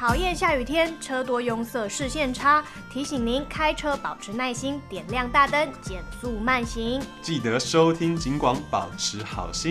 讨厌下雨天，车多拥塞，视线差，提醒您开车保持耐心，点亮大灯，减速慢行。 记得收听警广，保持好心。